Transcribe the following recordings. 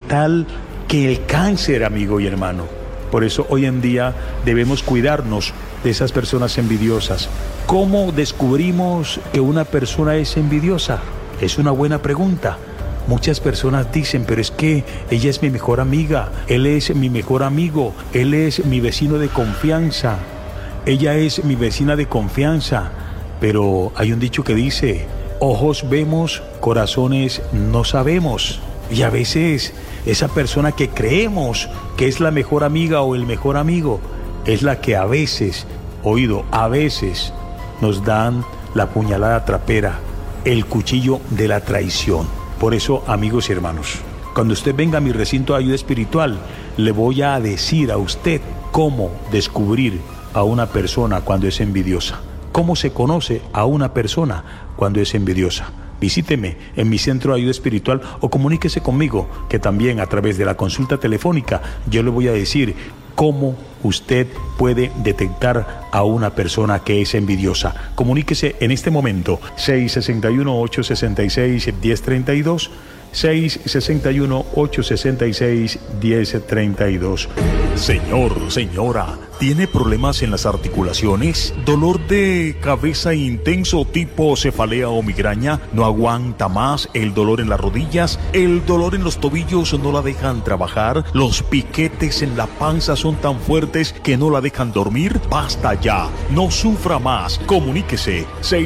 letal que el cáncer, amigo y hermano. Por eso hoy en día debemos cuidarnos de esas personas envidiosas. ¿Cómo descubrimos que una persona es envidiosa? Es una buena pregunta. Muchas personas dicen, pero es que ella es mi mejor amiga, él es mi mejor amigo, él es mi vecino de confianza, ella es mi vecina de confianza. Pero hay un dicho que dice, ojos vemos, corazones no sabemos. Y a veces esa persona que creemos que es la mejor amiga o el mejor amigo es la que a veces nos dan la puñalada trapera, el cuchillo de la traición. Por eso, amigos y hermanos, cuando usted venga a mi recinto de ayuda espiritual, le voy a decir a usted cómo descubrir a una persona cuando es envidiosa. ¿Cómo se conoce a una persona cuando es envidiosa? Visíteme en mi centro de ayuda espiritual o comuníquese conmigo, que también a través de la consulta telefónica yo le voy a decir cómo usted puede detectar a una persona que es envidiosa. Comuníquese en este momento, 661-866-1032, 661-866-1032. Señor, señora, ¿tiene problemas en las articulaciones? ¿Dolor de cabeza intenso tipo cefalea o migraña? ¿No aguanta más el dolor en las rodillas? ¿El dolor en los tobillos no la dejan trabajar? ¿Los piquetes en la panza son tan fuertes que no la dejan dormir? ¡Basta ya! No sufra más. Comuníquese.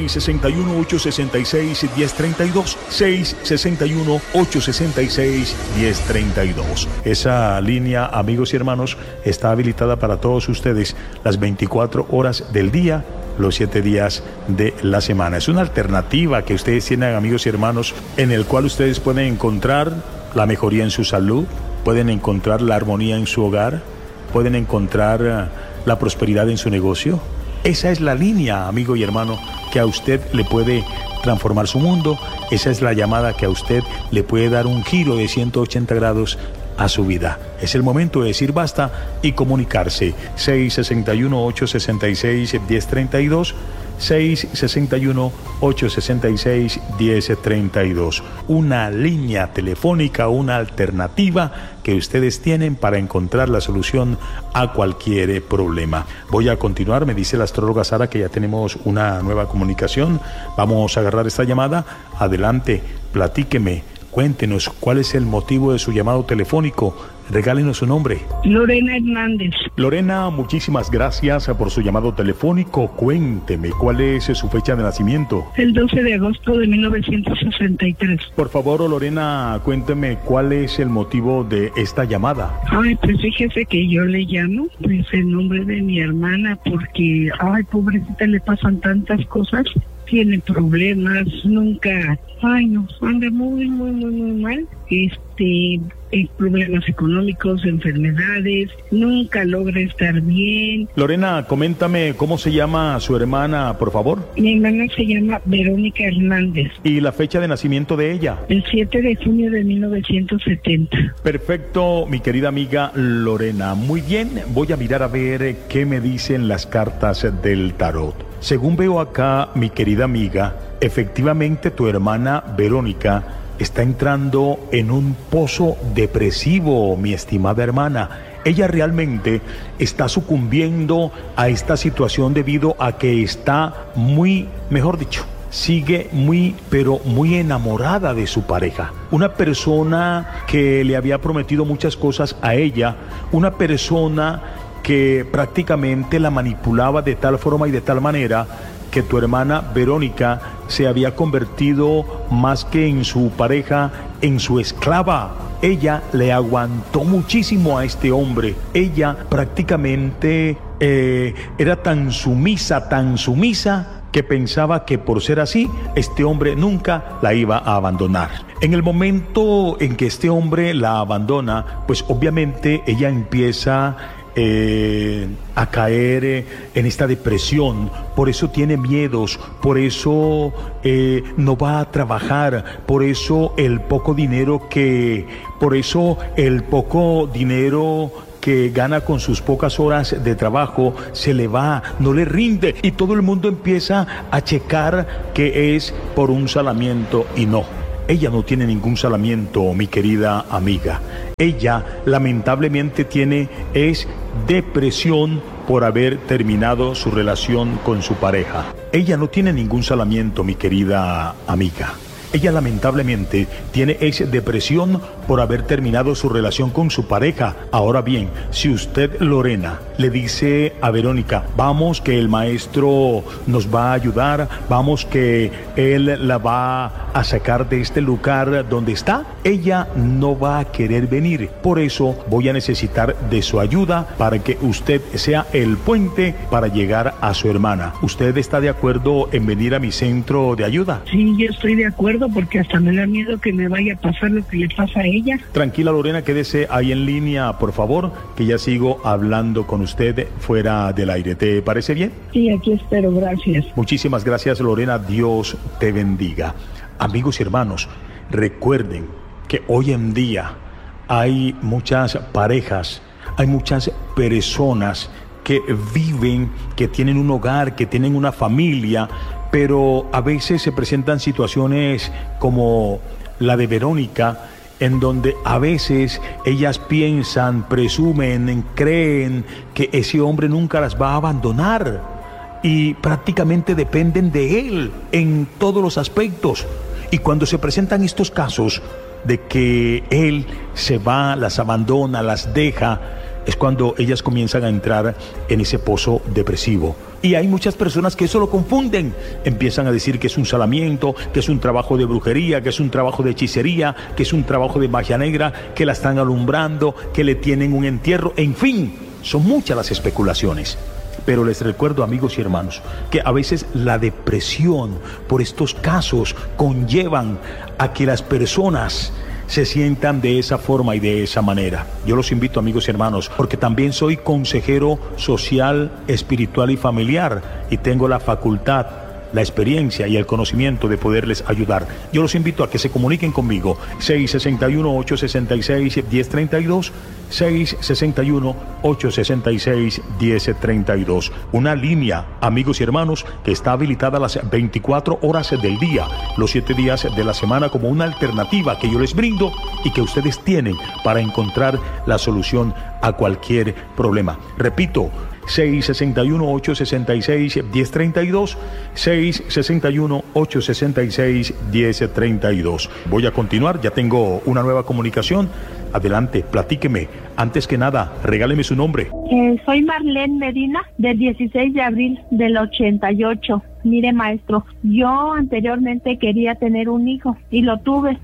661-866-1032. 661-866-1032. Esa línea, amigos y hermanos, está habilitada para todos ustedes las 24 horas del día, los 7 días de la semana. Es una alternativa que ustedes tienen, amigos y hermanos, en el cual ustedes pueden encontrar la mejoría en su salud, pueden encontrar la armonía en su hogar, pueden encontrar la prosperidad en su negocio. Esa es la línea, amigo y hermano, que a usted le puede transformar su mundo. Esa es la llamada que a usted le puede dar un giro de 180 grados a su vida. Es el momento de decir basta y comunicarse. 661-866-1032, 661-866-1032. Una línea telefónica, una alternativa que ustedes tienen para encontrar la solución a cualquier problema. Voy a continuar, me dice la astróloga Sara que ya tenemos una nueva comunicación. Vamos a agarrar esta llamada. Adelante, platíqueme. Cuéntenos cuál es el motivo de su llamado telefónico. Regálenos su nombre. Lorena Hernández. Lorena, muchísimas gracias por su llamado telefónico. Cuénteme, ¿cuál es su fecha de nacimiento? El 12 de agosto de 1963. Por favor, Lorena, cuénteme cuál es el motivo de esta llamada. Ay, pues fíjese que yo le llamo, pues en nombre de mi hermana, porque, ay, pobrecita, le pasan tantas cosas. Tiene problemas, nunca, ay no, anda muy mal, problemas económicos, enfermedades, nunca logra estar bien. Lorena, coméntame cómo se llama su hermana, por favor. Mi hermana se llama Verónica Hernández. ¿Y la fecha de nacimiento de ella? El 7 de junio de 1970. Perfecto, mi querida amiga Lorena. Muy bien, voy a mirar a ver qué me dicen las cartas del tarot. Según veo acá, mi querida amiga, efectivamente tu hermana Verónica está entrando en un pozo depresivo, mi estimada hermana. Ella realmente está sucumbiendo a esta situación debido a que está sigue pero muy enamorada de su pareja. Una persona que le había prometido muchas cosas a ella, una persona que prácticamente la manipulaba de tal forma y de tal manera que tu hermana Verónica se había convertido más que en su pareja, en su esclava. Ella le aguantó muchísimo a este hombre. Ella prácticamente era tan sumisa, que pensaba que por ser así, este hombre nunca la iba a abandonar. En el momento en que este hombre la abandona, pues obviamente ella empieza a caer en esta depresión. Por eso tiene miedos, por eso no va a trabajar, por eso el poco dinero que gana con sus pocas horas de trabajo se le va, no le rinde, y todo el mundo empieza a checar que es por un salamiento, y no. Ella no tiene ningún salamiento, mi querida amiga. Ella lamentablemente tiene depresión por haber terminado su relación con su pareja. Ella no tiene ningún salamiento, mi querida amiga. Ella lamentablemente tiene depresión por haber terminado su relación con su pareja. Ahora bien, si usted, Lorena, le dice a Verónica, vamos que el maestro nos va a ayudar, vamos que él la va a sacar de este lugar donde está, ella no va a querer venir. Por eso voy a necesitar de su ayuda para que usted sea el puente para llegar a su hermana. ¿Usted está de acuerdo en venir a mi centro de ayuda? Sí, yo estoy de acuerdo porque hasta me da miedo que me vaya a pasar lo que le pasa a ella. Tranquila, Lorena, quédese ahí en línea, por favor, que ya sigo hablando con usted fuera del aire. ¿Te parece bien? Sí, aquí espero, gracias. Muchísimas gracias, Lorena. Dios te bendiga. Amigos y hermanos, recuerden que hoy en día hay muchas parejas, hay muchas personas que viven, que tienen un hogar, que tienen una familia, pero a veces se presentan situaciones como la de Verónica, en donde a veces ellas piensan, presumen, creen que ese hombre nunca las va a abandonar y prácticamente dependen de él en todos los aspectos. Y cuando se presentan estos casos de que él se va, las abandona, las deja, es cuando ellas comienzan a entrar en ese pozo depresivo. Y hay muchas personas que eso lo confunden. Empiezan a decir que es un salamiento, que es un trabajo de brujería, que es un trabajo de hechicería, que es un trabajo de magia negra, que la están alumbrando, que le tienen un entierro. En fin, son muchas las especulaciones. Pero les recuerdo, amigos y hermanos, que a veces la depresión por estos casos conllevan a que las personas se sientan de esa forma y de esa manera. Yo los invito, amigos y hermanos, porque también soy consejero social, espiritual y familiar y tengo la facultad, la experiencia y el conocimiento de poderles ayudar. Yo los invito a que se comuniquen conmigo. 661-866-1032, 661-866-1032. Una línea, amigos y hermanos, que está habilitada las 24 horas del día, los 7 días de la semana, como una alternativa que yo les brindo y que ustedes tienen para encontrar la solución a cualquier problema. Repito, 661-866-1032, 661-866-1032. Voy a continuar, ya tengo una nueva comunicación. Adelante, platíqueme. Antes que nada, regáleme su nombre. Soy Marlene Medina, del 16 de abril del 88. Mire, maestro, yo anteriormente quería tener un hijo y lo tuve,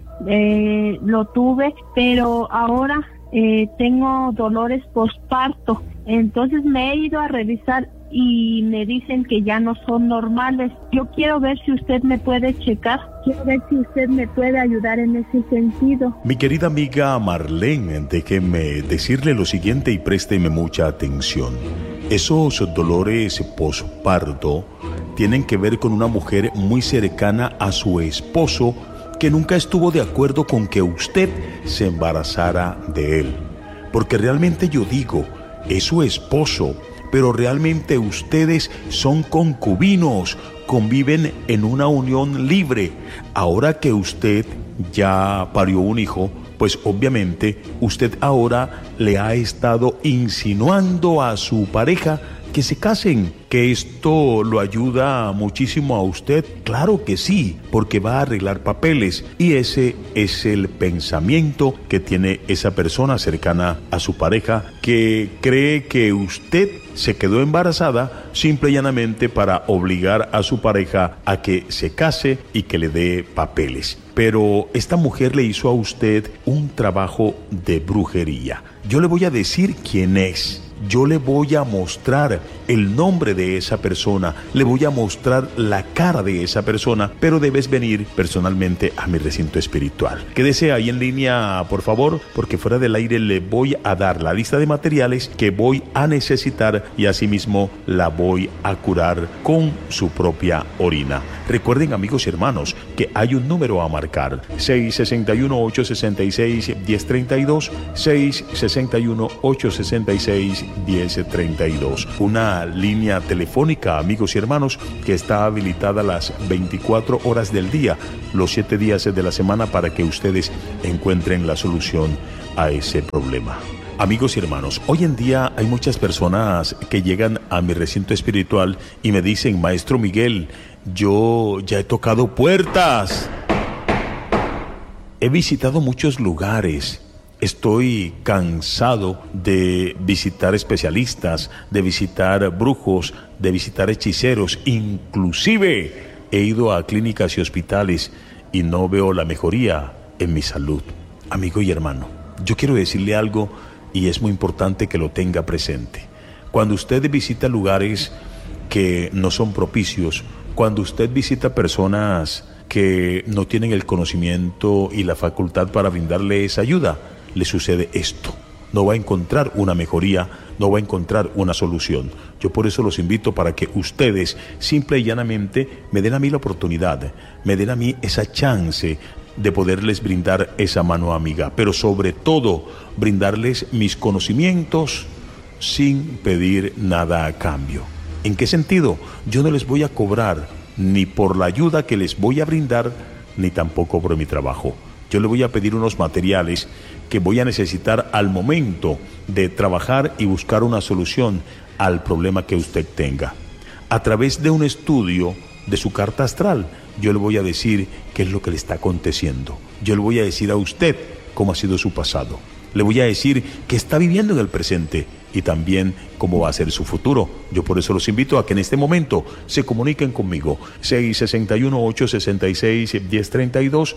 pero ahora tengo dolores postparto. Entonces me he ido a revisar y me dicen que ya no son normales. Yo quiero ver si usted me puede checar, quiero ver si usted me puede ayudar en ese sentido. Mi querida amiga Marlene, déjeme decirle lo siguiente y présteme mucha atención. Esos dolores posparto tienen que ver con una mujer muy cercana a su esposo que nunca estuvo de acuerdo con que usted se embarazara de él. Porque realmente yo digo, es su esposo, pero realmente ustedes son concubinos, conviven en una unión libre. Ahora que usted ya parió un hijo, pues obviamente usted ahora le ha estado insinuando a su pareja que se casen, que esto lo ayuda muchísimo a usted. Claro que sí, porque va a arreglar papeles y ese es el pensamiento que tiene esa persona cercana a su pareja, que cree que usted se quedó embarazada simple y llanamente para obligar a su pareja a que se case y que le dé papeles. Pero esta mujer le hizo a usted un trabajo de brujería. Yo le voy a decir quién es. Yo le voy a mostrar el nombre de esa persona, le voy a mostrar la cara de esa persona, pero debes venir personalmente a mi recinto espiritual. Quédese ahí en línea, por favor, porque fuera del aire le voy a dar la lista de materiales que voy a necesitar y asimismo la voy a curar con su propia orina. Recuerden, amigos y hermanos, que hay un número a marcar: 661-866-1032, 661-866-1032. Una línea telefónica, amigos y hermanos, que está habilitada las 24 horas del día, los 7 días de la semana, para que ustedes encuentren la solución a ese problema. Amigos y hermanos, hoy en día hay muchas personas que llegan a mi recinto espiritual y me dicen: Maestro Miguel, yo ya he tocado puertas, he visitado muchos lugares, estoy cansado de visitar especialistas, de visitar brujos, de visitar hechiceros, inclusive he ido a clínicas y hospitales y no veo la mejoría en mi salud. Amigo y hermano, yo quiero decirle algo y es muy importante que lo tenga presente. Cuando usted visita lugares que no son propicios, cuando usted visita personas que no tienen el conocimiento y la facultad para brindarle esa ayuda, le sucede esto: no va a encontrar una mejoría, no va a encontrar una solución. Yo por eso los invito para que ustedes simple y llanamente me den a mí la oportunidad, me den a mí esa chance de poderles brindar esa mano amiga, pero sobre todo brindarles mis conocimientos sin pedir nada a cambio. ¿En qué sentido? Yo no les voy a cobrar ni por la ayuda que les voy a brindar, ni tampoco por mi trabajo. Yo le voy a pedir unos materiales que voy a necesitar al momento de trabajar y buscar una solución al problema que usted tenga. A través de un estudio de su carta astral, yo le voy a decir qué es lo que le está aconteciendo. Yo le voy a decir a usted cómo ha sido su pasado. Le voy a decir qué está viviendo en el presente y también cómo va a ser su futuro. Yo por eso los invito a que en este momento se comuniquen conmigo. 661-866-1032,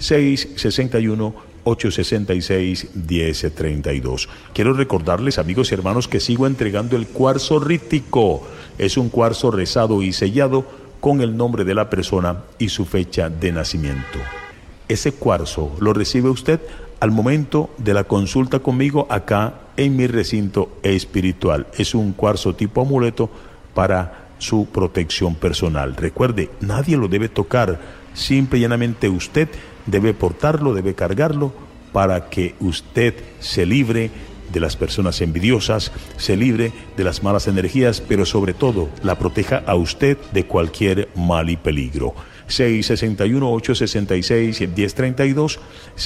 661-866-1032. Quiero recordarles, amigos y hermanos, que sigo entregando el cuarzo rítico. Es un cuarzo rezado y sellado con el nombre de la persona y su fecha de nacimiento. Ese cuarzo lo recibe usted al momento de la consulta conmigo acá en mi recinto espiritual. Es un cuarzo tipo amuleto para su protección personal. Recuerde, nadie lo debe tocar, simple y llanamente usted debe portarlo, debe cargarlo para que usted se libre de las personas envidiosas, se libre de las malas energías, pero sobre todo la proteja a usted de cualquier mal y peligro. 661-866-1032,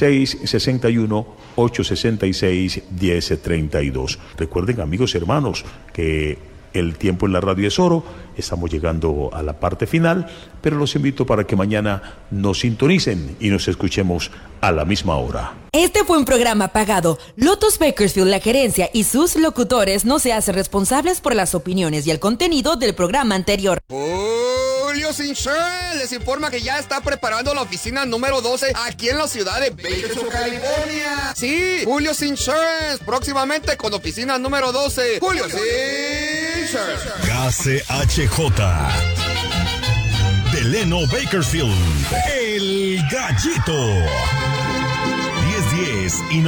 661-866-1032. Recuerden, amigos y hermanos, que el tiempo en la radio es oro. Estamos llegando a la parte final, pero los invito para que mañana nos sintonicen y nos escuchemos a la misma hora. Este fue un programa pagado. Lotus Bakersfield, la gerencia y sus locutores no se hacen responsables por las opiniones y el contenido del programa anterior. Julio's Insurance les informa que ya está preparando la oficina número 12 aquí en la ciudad de Bakersfield, California. Sí, Julio's Insurance, próximamente con oficina número 12. Julio's Insurance. KCHJ de Leno Bakersfield, El Gallito. 1010 y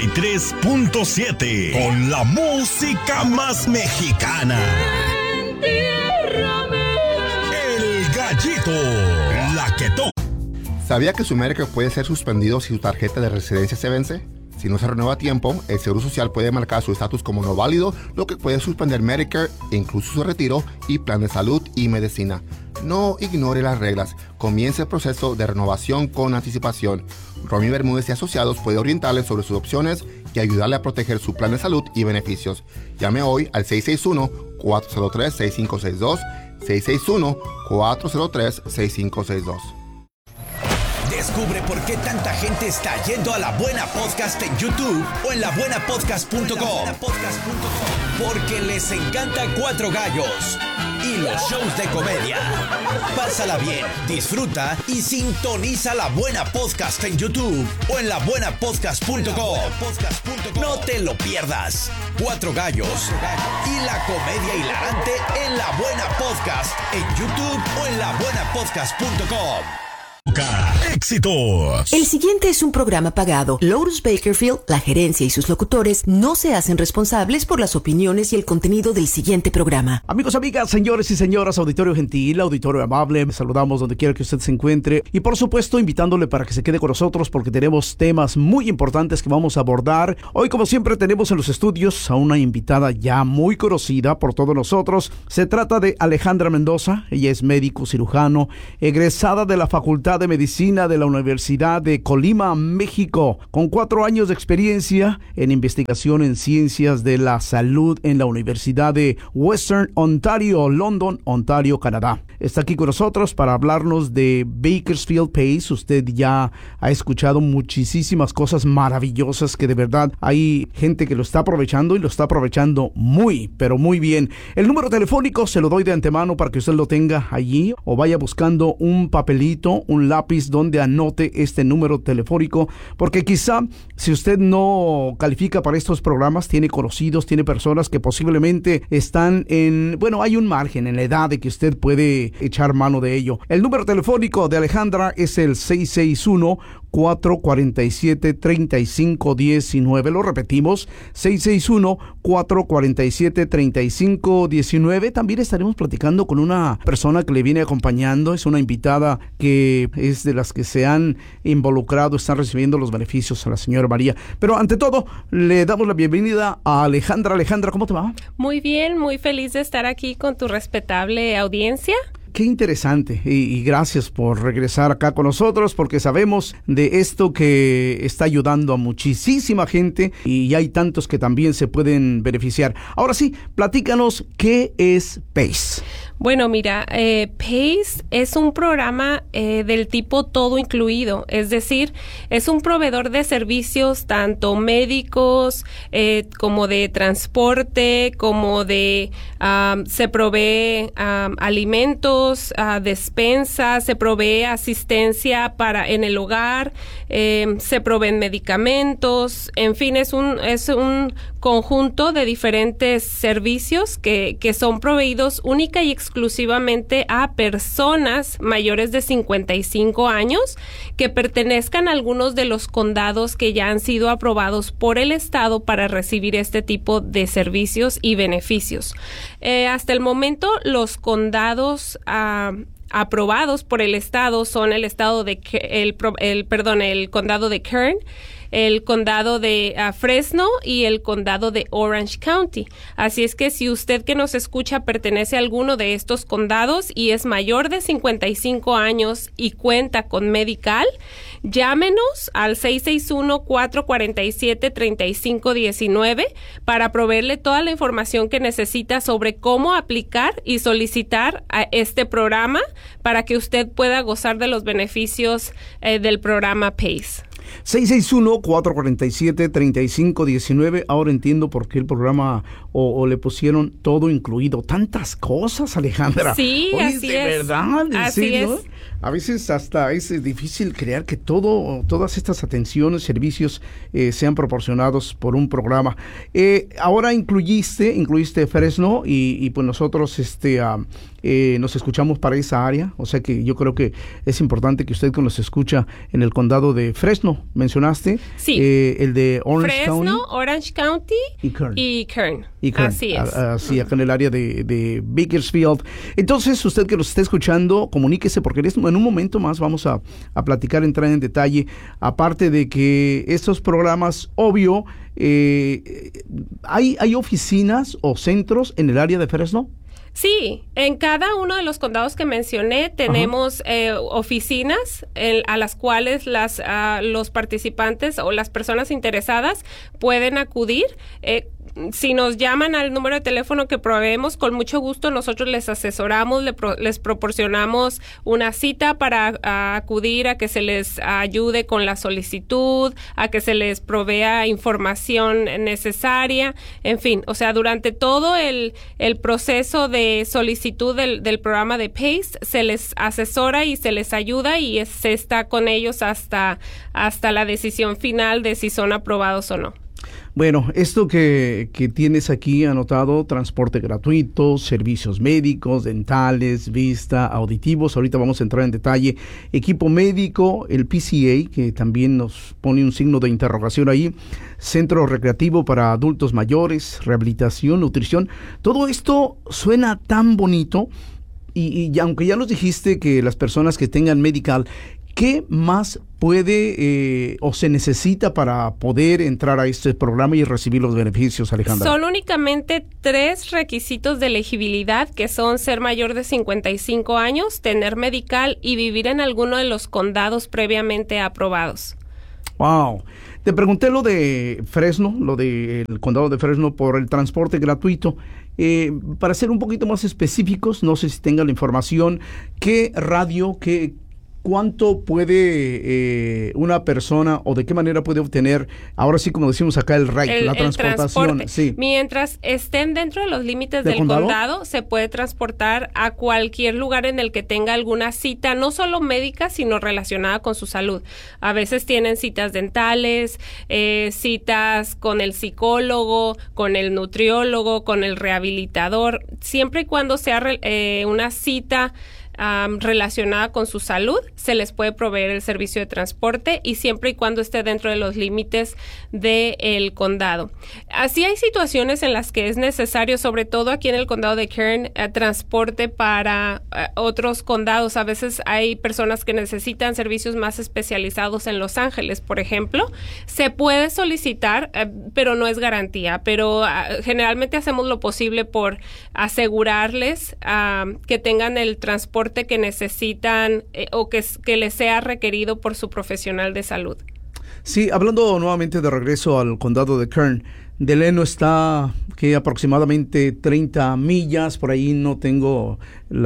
93.7 con la música más mexicana. El Gallito, la que toca. ¿Sabía que su Medicare puede ser suspendido si su tarjeta de residencia se vence? Si no se renueva a tiempo, el Seguro Social puede marcar su estatus como no válido, lo que puede suspender Medicare, incluso su retiro y plan de salud y medicina. No ignore las reglas. Comience el proceso de renovación con anticipación. Romy Bermúdez y Asociados puede orientarle sobre sus opciones y ayudarle a proteger su plan de salud y beneficios. Llame hoy al 661-403-6562, 661-403-6562. Descubre por qué tanta gente está yendo a La Buena Podcast en YouTube o en labuenapodcast.com. Porque les encanta Cuatro Gallos y los shows de comedia. Pásala bien, disfruta y sintoniza La Buena Podcast en YouTube o en labuenapodcast.com. No te lo pierdas. Cuatro Gallos y la comedia hilarante en La Buena Podcast en YouTube o en labuenapodcast.com. ¡Éxitos! El siguiente es un programa pagado. Lotus Bakersfield, la gerencia y sus locutores no se hacen responsables por las opiniones y el contenido del siguiente programa. Amigos, amigas, señores y señoras, auditorio gentil, auditorio amable, saludamos donde quiera que usted se encuentre y por supuesto invitándole para que se quede con nosotros porque tenemos temas muy importantes que vamos a abordar. Hoy, como siempre, tenemos en los estudios a una invitada ya muy conocida por todos nosotros. Se trata de Alejandra Mendoza. Ella es médico cirujano, egresada de la Facultad de de Medicina de la Universidad de Colima, México, con 4 años de experiencia en investigación en ciencias de la salud en la Universidad de Western Ontario, London, Ontario, Canadá. Está aquí con nosotros para hablarnos de Bakersfield Pace. Usted ya ha escuchado muchísimas cosas maravillosas que de verdad hay gente que lo está aprovechando y lo está aprovechando muy, pero muy bien. El número telefónico se lo doy de antemano para que usted lo tenga allí o vaya buscando un papelito, un lápiz donde anote este número telefónico, porque quizá si usted no califica para estos programas, tiene conocidos, tiene personas que posiblemente están hay un margen en la edad de que usted puede echar mano de ello. El número telefónico de Alejandra es el 661-447-3519. Lo repetimos, 661-447-3519. También estaremos platicando con una persona que le viene acompañando. Es una invitada que es de las que se han involucrado, están recibiendo los beneficios a la señora María. Pero ante todo, le damos la bienvenida a Alejandra. Alejandra, ¿cómo te va? Muy bien, muy feliz de estar aquí con tu respetable audiencia. Qué interesante y gracias por regresar acá con nosotros, porque sabemos de esto que está ayudando a muchísima gente y hay tantos que también se pueden beneficiar. Ahora sí, platícanos, ¿qué es PACE? Bueno, mira, PACE es un programa del tipo todo incluido, es decir, es un proveedor de servicios tanto médicos como de transporte, como de se provee alimentos, despensa, se provee asistencia en el hogar, se proveen medicamentos, en fin, es un conjunto de diferentes servicios que son proveídos única y exclusivamente a personas mayores de 55 años que pertenezcan a algunos de los condados que ya han sido aprobados por el Estado para recibir este tipo de servicios y beneficios. Hasta el momento, los condados aprobados por el Estado son el condado de Kern, el condado de Fresno y el condado de Orange County. Así es que si usted que nos escucha pertenece a alguno de estos condados y es mayor de 55 años y cuenta con Medical, llámenos al 661-447-3519 para proveerle toda la información que necesita sobre cómo aplicar y solicitar a este programa para que usted pueda gozar de los beneficios del programa PACE. 661-447-3519. Ahora entiendo por qué el programa o le pusieron todo incluido. Tantas cosas, Alejandra. Sí, oye, así de es. Verdad, así serio, es. A veces hasta es difícil creer que todas estas atenciones, servicios sean proporcionados por un programa. Ahora incluiste Fresno y pues nosotros nos escuchamos para esa área. O sea que yo creo que es importante que usted que nos escucha en el condado de Fresno, mencionaste. Sí. El de Orange Fresno, County. Orange County y Kern. Así es. Así, acá en el área de Bakersfield. Entonces, usted que nos está escuchando, comuníquese porque en un momento más vamos a platicar, entrar en detalle. Aparte de que estos programas, obvio, ¿hay oficinas o centros en el área de Fresno? Sí, en cada uno de los condados que mencioné tenemos oficinas a las cuales los participantes o las personas interesadas pueden acudir. Si nos llaman al número de teléfono que proveemos, con mucho gusto nosotros les asesoramos, les proporcionamos una cita para acudir, a que se les ayude con la solicitud, a que se les provea información necesaria, en fin, o sea, durante todo el proceso de solicitud del programa de PACE se les asesora y se les ayuda y se está con ellos hasta la decisión final de si son aprobados o no. Bueno, esto que tienes aquí anotado, transporte gratuito, servicios médicos, dentales, vista, auditivos, ahorita vamos a entrar en detalle, equipo médico, el PCA, que también nos pone un signo de interrogación ahí, centro recreativo para adultos mayores, rehabilitación, nutrición, todo esto suena tan bonito y aunque ya nos dijiste que las personas que tengan Medical, ¿Qué más puede o se necesita para poder entrar a este programa y recibir los beneficios, Alejandra? Son únicamente 3 requisitos de elegibilidad, que son ser mayor de 55 años, tener medical y vivir en alguno de los condados previamente aprobados. Wow. Te pregunté lo de Fresno, lo del condado de Fresno, por el transporte gratuito. Para ser un poquito más específicos, no sé si tengan la información, ¿qué radio, cuánto puede una persona o de qué manera puede obtener, ahora sí como decimos acá, el ride, la transportación? Sí. Mientras estén dentro de los límites del condado, se puede transportar a cualquier lugar en el que tenga alguna cita, no solo médica, sino relacionada con su salud. A veces tienen citas dentales, citas con el psicólogo, con el nutriólogo, con el rehabilitador, siempre y cuando sea una cita relacionada con su salud, se les puede proveer el servicio de transporte y siempre y cuando esté dentro de los límites del condado. Así hay situaciones en las que es necesario, sobre todo aquí en el condado de Kern, transporte para otros condados. A veces hay personas que necesitan servicios más especializados en Los Ángeles, por ejemplo. Se puede solicitar, pero no es garantía. Pero generalmente hacemos lo posible por asegurarles que tengan el transporte que necesitan o que les sea requerido por su profesional de salud. Sí, hablando nuevamente de regreso al condado de Kern, Delano está aproximadamente 30 millas, por ahí no tengo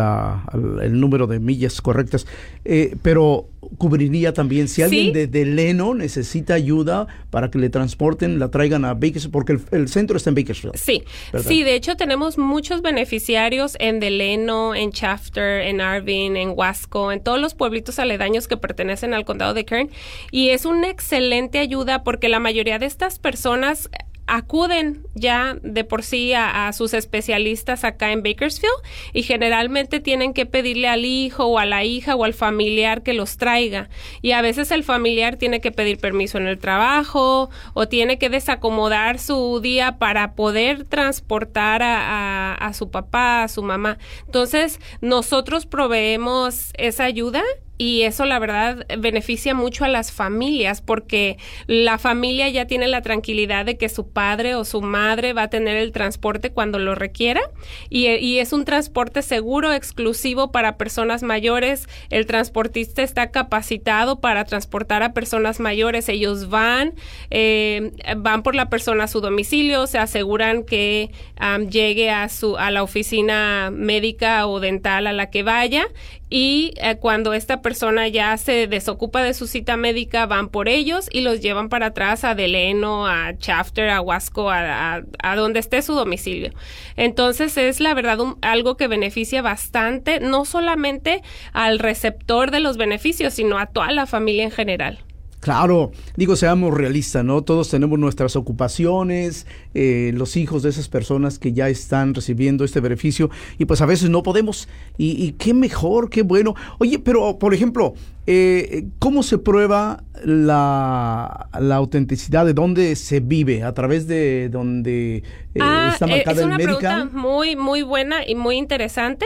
el número de millas correctas, pero cubriría también, si alguien de Delano necesita ayuda para que le transporten, la traigan a Bakersfield, porque el centro está en Bakersfield. Sí, ¿verdad? Sí, de hecho tenemos muchos beneficiarios en Delano, en Shafter, en Arvin, en Wasco, en todos los pueblitos aledaños que pertenecen al condado de Kern, y es una excelente ayuda porque la mayoría de estas personas acuden ya de por sí a sus especialistas acá en Bakersfield y generalmente tienen que pedirle al hijo o a la hija o al familiar que los traiga, y a veces el familiar tiene que pedir permiso en el trabajo o tiene que desacomodar su día para poder transportar a su papá, a su mamá. Entonces nosotros proveemos esa ayuda y eso la verdad beneficia mucho a las familias porque la familia ya tiene la tranquilidad de que su padre o su madre va a tener el transporte cuando lo requiera y es un transporte seguro, exclusivo para personas mayores. El transportista está capacitado para transportar a personas mayores. Ellos van por la persona a su domicilio, se aseguran que llegue a la oficina médica o dental a la que vaya y cuando esta persona ya se desocupa de su cita médica, van por ellos y los llevan para atrás a Delano, a Shafter, a Wasco, a donde esté su domicilio. Entonces es la verdad algo que beneficia bastante, no solamente al receptor de los beneficios, sino a toda la familia en general. Claro, digo, seamos realistas, ¿no? Todos tenemos nuestras ocupaciones, los hijos de esas personas que ya están recibiendo este beneficio y pues a veces no podemos y qué mejor, qué bueno. Oye, pero por ejemplo, ¿cómo se prueba la autenticidad de dónde se vive? ¿A través de dónde está marcada el Medicaid? Es una pregunta muy, muy buena y muy interesante.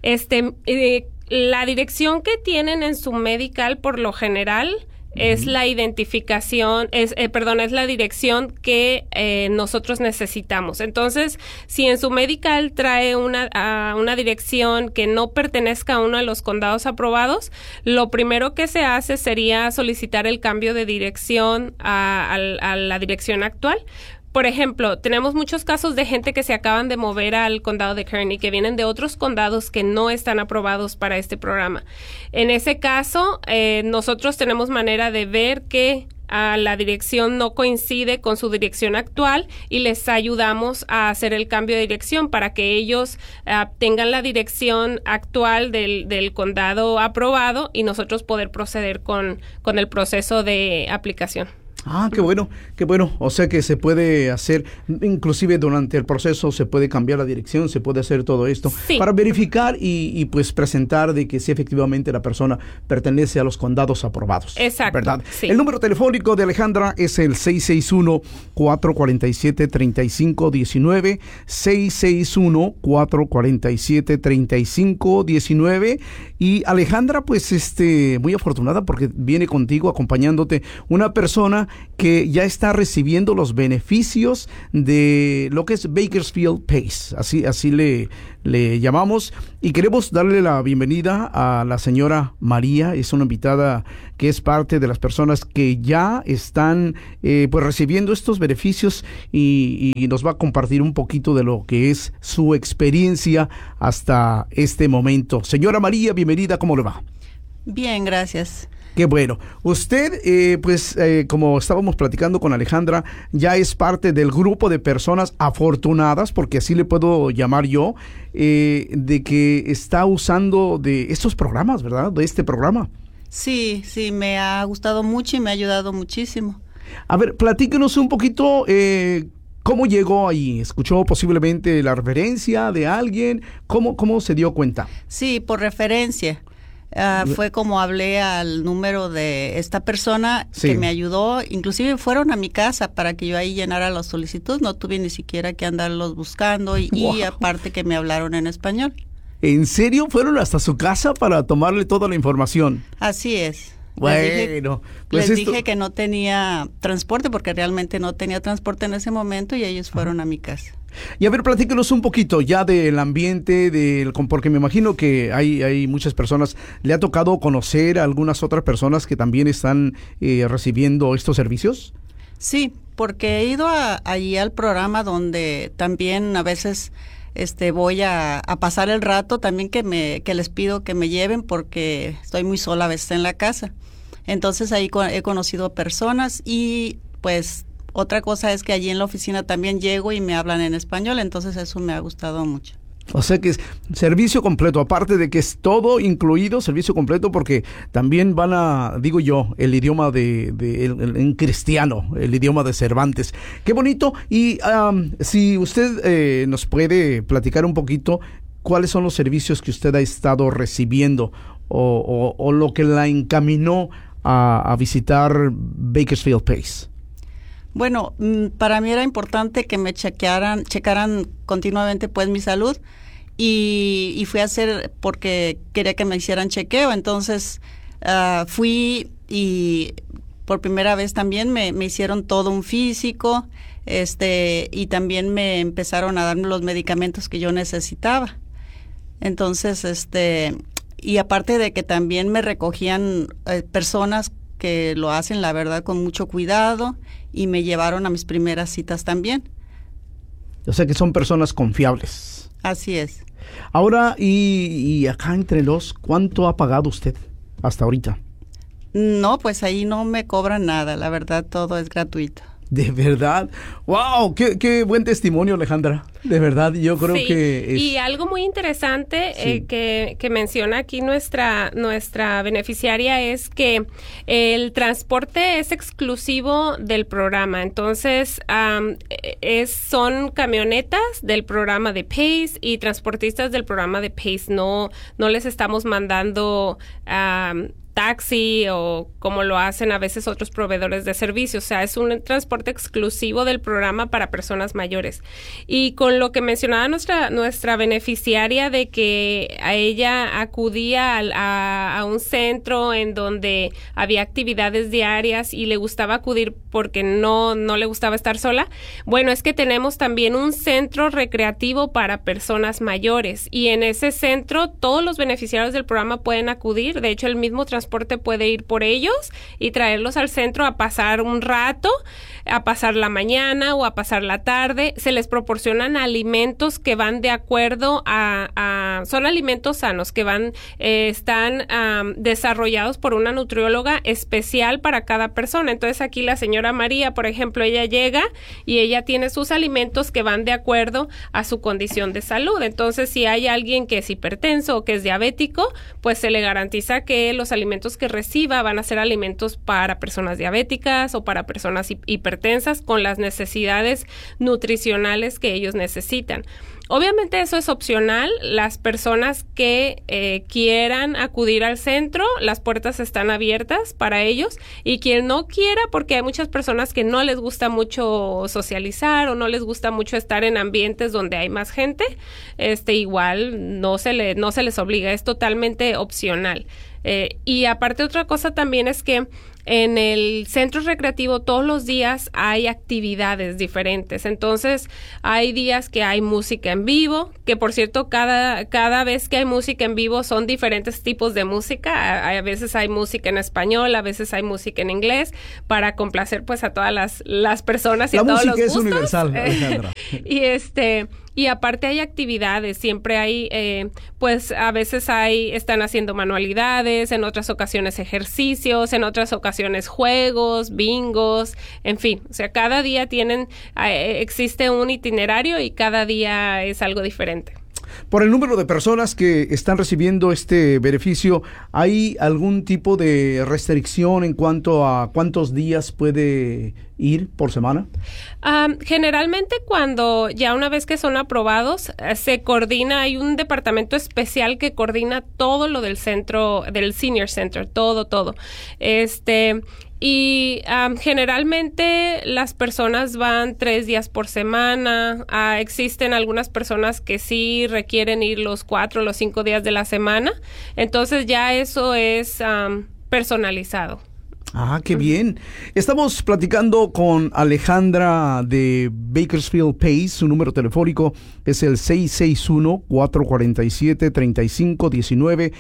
La dirección que tienen en su Medical por lo general es la identificación, es la dirección que nosotros necesitamos. Entonces, si en su Medical trae una dirección que no pertenezca a uno de los condados aprobados, lo primero que se hace sería solicitar el cambio de dirección a la dirección actual. Por ejemplo, tenemos muchos casos de gente que se acaban de mover al condado de Kern y que vienen de otros condados que no están aprobados para este programa. En ese caso, nosotros tenemos manera de ver que la dirección no coincide con su dirección actual y les ayudamos a hacer el cambio de dirección para que ellos tengan la dirección actual del condado aprobado y nosotros poder proceder con el proceso de aplicación. Ah, qué bueno, qué bueno. O sea que se puede hacer, inclusive durante el proceso se puede cambiar la dirección, se puede hacer todo esto para verificar y pues presentar de que sí efectivamente la persona pertenece a los condados aprobados. Exacto. ¿Verdad? Sí. El número telefónico de Alejandra es el 661-447-3519, 661-447-3519. Y Alejandra, pues muy afortunada porque viene contigo acompañándote una persona que ya está recibiendo los beneficios de lo que es Bakersfield PACE, así le llamamos, y queremos darle la bienvenida a la señora María. Es una invitada que es parte de las personas que ya están pues recibiendo estos beneficios y nos va a compartir un poquito de lo que es su experiencia hasta este momento. Señora María, bienvenida, ¿cómo le va? Bien, gracias. Qué bueno. Usted, como estábamos platicando con Alejandra, ya es parte del grupo de personas afortunadas, porque así le puedo llamar yo, de que está usando de estos programas, ¿verdad? De este programa. Sí, me ha gustado mucho y me ha ayudado muchísimo. A ver, platíquenos un poquito, ¿cómo llegó ahí? ¿Escuchó posiblemente la referencia de alguien? ¿Cómo se dio cuenta? Sí, por referencia. Fue como hablé al número de esta persona que me ayudó, inclusive fueron a mi casa para que yo ahí llenara la solicitud, no tuve ni siquiera que andarlos buscando y aparte que me hablaron en español. ¿En serio? ¿Fueron hasta su casa para tomarle toda la información? Así es. Bueno, les dije que no tenía transporte porque realmente no tenía transporte en ese momento y ellos fueron a mi casa. Y a ver, platíquenos un poquito ya del ambiente, porque me imagino que hay muchas personas. ¿Le ha tocado conocer a algunas otras personas que también están recibiendo estos servicios? Sí, porque he ido allí al programa donde también a veces voy a pasar el rato, también que les pido que me lleven porque estoy muy sola a veces en la casa. Entonces ahí he conocido personas y pues otra cosa es que allí en la oficina también llego y me hablan en español, entonces eso me ha gustado mucho. O sea que es servicio completo, aparte de que es todo incluido, servicio completo, porque también van a, digo yo, el idioma en cristiano, el idioma de Cervantes. Qué bonito. Y si usted nos puede platicar un poquito, ¿cuáles son los servicios que usted ha estado recibiendo o lo que la encaminó a visitar Bakersfield PACE? Bueno, para mí era importante que me checaran continuamente pues mi salud y fui a hacer porque quería que me hicieran chequeo, entonces fui y por primera vez también me hicieron todo un físico, y también me empezaron a darme los medicamentos que yo necesitaba. Entonces, y aparte de que también me recogían personas que lo hacen, la verdad, con mucho cuidado, y me llevaron a mis primeras citas también. O sea que son personas confiables. Así es. Ahora, y acá entre los, ¿cuánto ha pagado usted hasta ahorita? No, pues ahí no me cobran nada, la verdad, todo es gratuito. ¿De verdad? ¡Wow! ¡Qué buen testimonio, Alejandra! De verdad, yo creo que... Y algo muy interesante que menciona aquí nuestra beneficiaria es que el transporte es exclusivo del programa. Entonces, son camionetas del programa de PACE y transportistas del programa de PACE. No les estamos mandando... taxi o como lo hacen a veces otros proveedores de servicios. O sea, es un transporte exclusivo del programa para personas mayores. Y con lo que mencionaba nuestra beneficiaria de que a ella acudía a un centro en donde había actividades diarias y le gustaba acudir porque no le gustaba estar sola. Bueno, es que tenemos también un centro recreativo para personas mayores y en ese centro todos los beneficiarios del programa pueden acudir. De hecho, el mismo transporte puede ir por ellos y traerlos al centro a pasar un rato, a pasar la mañana o a pasar la tarde. Se les proporcionan alimentos que van de acuerdo son alimentos sanos que están desarrollados por una nutrióloga especial para cada persona. Entonces aquí la señora María, por ejemplo, ella llega y ella tiene sus alimentos que van de acuerdo a su condición de salud. Entonces si hay alguien que es hipertenso o que es diabético, pues se le garantiza que los alimentos alimentos que reciba van a ser alimentos para personas diabéticas o para personas hipertensas con las necesidades nutricionales que ellos necesitan. Obviamente eso es opcional. Las personas que quieran acudir al centro, las puertas están abiertas para ellos, y quien no quiera, porque hay muchas personas que no les gusta mucho socializar o no les gusta mucho estar en ambientes donde hay más gente, igual no se les obliga, es totalmente opcional. Y aparte otra cosa también es que en el centro recreativo todos los días hay actividades diferentes. Entonces hay días que hay música en vivo, que por cierto cada vez que hay música en vivo son diferentes tipos de música. A veces hay música en español, a veces hay música en inglés, para complacer pues a todas las personas y a todos los gustos. La música es universal, Alejandra. Y aparte hay actividades, siempre hay, pues a veces están haciendo manualidades, en otras ocasiones ejercicios, en otras ocasiones juegos, bingos, en fin. O sea, cada día existe un itinerario y cada día es algo diferente. Por el número de personas que están recibiendo este beneficio, ¿hay algún tipo de restricción en cuanto a cuántos días puede ir por semana? Generalmente cuando ya una vez que son aprobados, se coordina, hay un departamento especial que coordina todo lo del centro, del Senior Center, todo. Y generalmente las personas van 3 días por semana. Existen algunas personas que sí requieren ir los 4 o los 5 días de la semana. Entonces ya eso es personalizado. Ah, qué bien. Estamos platicando con Alejandra de Bakersfield Pace. Su número telefónico es el 661-447-3519.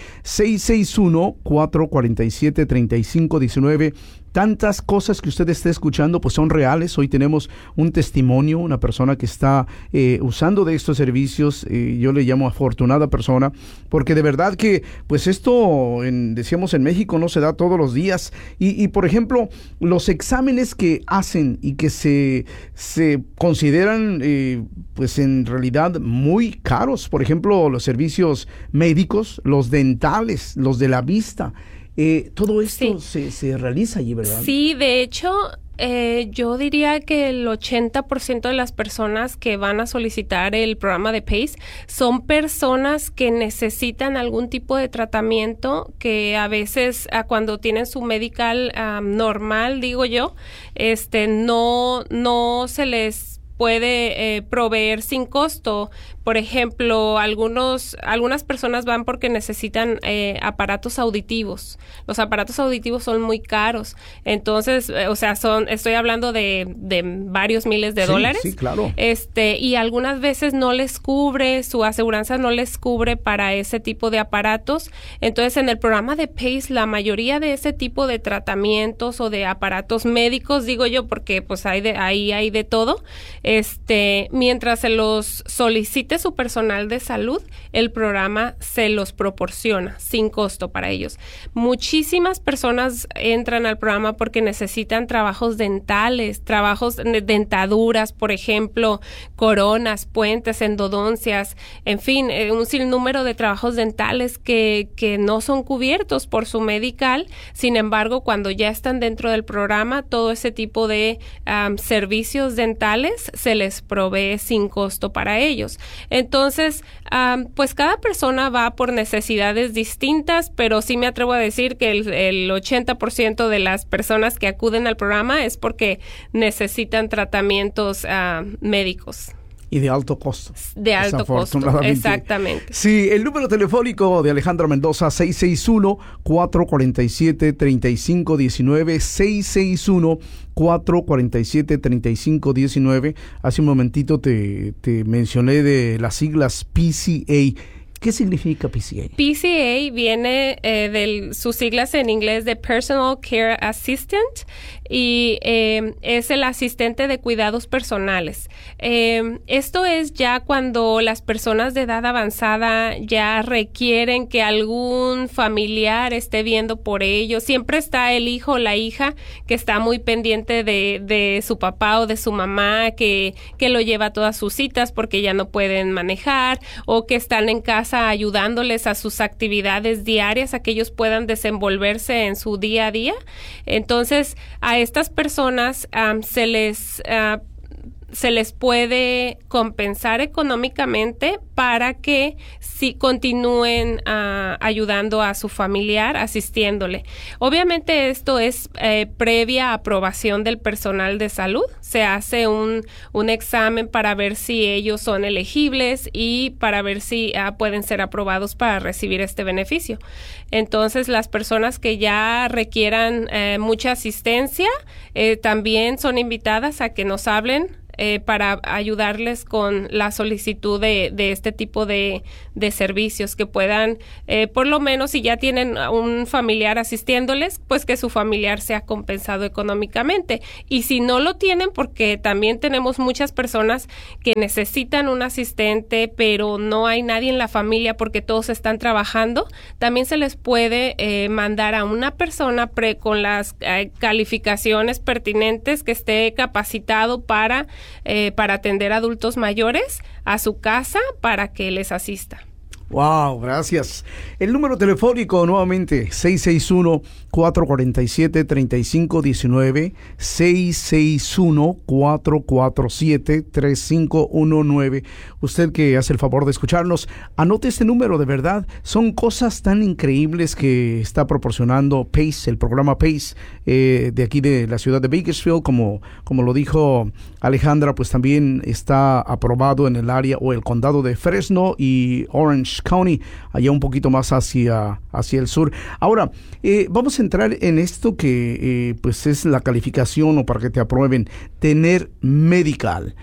661-447-3519. Tantas cosas que usted esté escuchando pues son reales. Hoy tenemos un testimonio, una persona que está usando de estos servicios. Yo le llamo afortunada persona, porque de verdad que pues esto, decíamos en México, no se da todos los días. Y por ejemplo, los exámenes que hacen y que se consideran pues en realidad muy caros. Por ejemplo, los servicios médicos, los dentales, los de la vista. Todo esto se realiza allí, ¿verdad? Sí, de hecho, yo diría que el 80% de las personas que van a solicitar el programa de PACE son personas que necesitan algún tipo de tratamiento, que a veces cuando tienen su medical normal, digo yo, no se les puede proveer sin costo. Por ejemplo, algunas personas van porque necesitan aparatos auditivos. Los aparatos auditivos son muy caros. Entonces, estoy hablando de varios miles de dólares. Sí, claro. Y algunas veces no les cubre, su aseguranza no les cubre para ese tipo de aparatos. Entonces, en el programa de PACE, la mayoría de ese tipo de tratamientos o de aparatos médicos, digo yo, porque pues hay de todo, mientras se los solicite su personal de salud, el programa se los proporciona sin costo para ellos. Muchísimas personas entran al programa porque necesitan trabajos dentales, trabajos de dentaduras, por ejemplo, coronas, puentes, endodoncias, en fin, un sinnúmero de trabajos dentales que no son cubiertos por su medical. Sin embargo, cuando ya están dentro del programa, todo ese tipo de servicios dentales se les provee sin costo para ellos. Entonces, pues cada persona va por necesidades distintas, pero sí me atrevo a decir que el 80% de las personas que acuden al programa es porque necesitan tratamientos médicos. Y de alto costo. De alto costo, exactamente. Sí, el número telefónico de Alejandra Mendoza, 661-447-3519, 661-447-3519. Hace un momentito te mencioné de las siglas PCA. ¿Qué significa PCA? PCA viene de sus siglas en inglés de Personal Care Assistant, y es el asistente de cuidados personales. Esto es ya cuando las personas de edad avanzada ya requieren que algún familiar esté viendo por ellos. Siempre está el hijo o la hija que está muy pendiente de su papá o de su mamá, que lo lleva a todas sus citas porque ya no pueden manejar, o que están en casa casa, ayudándoles a sus actividades diarias, a que ellos puedan desenvolverse en su día a día. Entonces, a estas personas se les puede compensar económicamente para que sí continúen ayudando a su familiar, asistiéndole. Obviamente esto es previa aprobación del personal de salud. Se hace un examen para ver si ellos son elegibles y para ver si pueden ser aprobados para recibir este beneficio. Entonces, las personas que ya requieran mucha asistencia también son invitadas a que nos hablen para ayudarles con la solicitud de este tipo de servicios, que puedan, por lo menos si ya tienen un familiar asistiéndoles, pues que su familiar sea compensado económicamente. Y si no lo tienen, porque también tenemos muchas personas que necesitan un asistente, pero no hay nadie en la familia porque todos están trabajando, también se les puede mandar a una persona con las calificaciones pertinentes, que esté capacitado para atender a adultos mayores a su casa para que les asista. Wow, gracias. El número telefónico nuevamente 661-447-3519, 661-447-3519. Usted que hace el favor de escucharnos, anote este número, de verdad. Son cosas tan increíbles que está proporcionando PACE, el programa PACE de aquí de la ciudad de Bakersfield, como lo dijo Alejandra, pues también está aprobado en el área o el condado de Fresno y Orange County, allá un poquito más hacia el sur. Ahora, vamos a entrar en esto que pues es la calificación, o para que te aprueben, tener medical.